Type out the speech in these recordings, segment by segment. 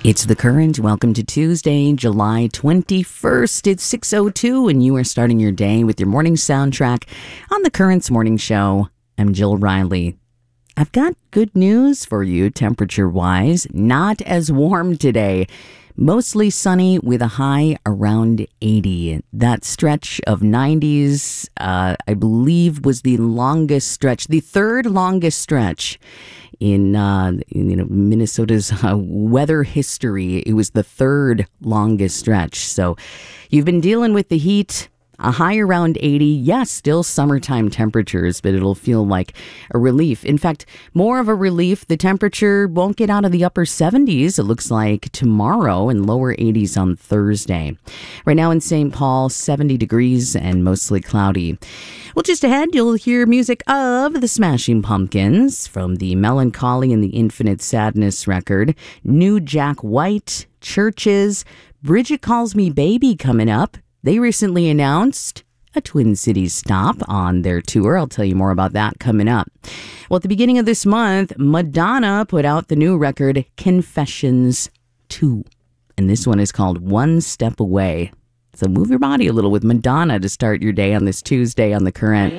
It's The Current. Welcome to Tuesday, July 21st. It's 6:02 and you are starting your day with your morning soundtrack on The Current's morning show. I'm Jill Riley. I've got good news for you temperature-wise. Not as warm today. Mostly sunny with a high around 80. That stretch of 90s, I believe, was the longest stretch, the third longest stretch in Minnesota's weather history. It was the third longest stretch. So you've been dealing with the heat. A high around 80, yes, still summertime temperatures, but it'll feel like a relief. In fact, more of a relief. The temperature won't get out of the upper 70s, it looks like, tomorrow, and lower 80s on Thursday. Right now in St. Paul, 70 degrees and mostly cloudy. Well, just ahead, you'll hear music of the Smashing Pumpkins from the Melancholy and the Infinite Sadness record, new Jack White, Churches, Bridget Calls Me Baby coming up. They recently announced a Twin Cities stop on their tour. I'll tell you more about that coming up. Well, at the beginning of this month, Madonna put out the new record, Confessions 2. And this one is called One Step Away. So move your body a little with Madonna to start your day on this Tuesday on The Current.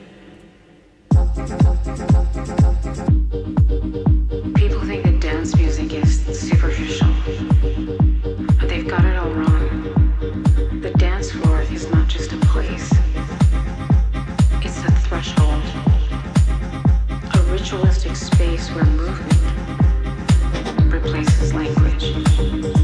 People think that dance music is superficial, but they've got it all wrong. The dance floor is not just a place.